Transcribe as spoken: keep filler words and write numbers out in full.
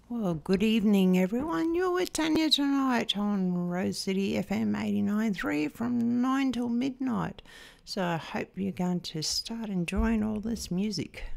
Well, good evening, everyone. You're with Tanya tonight on Rose City F M eighty-nine point three from nine till midnight. So I hope you're going to start enjoying all this music.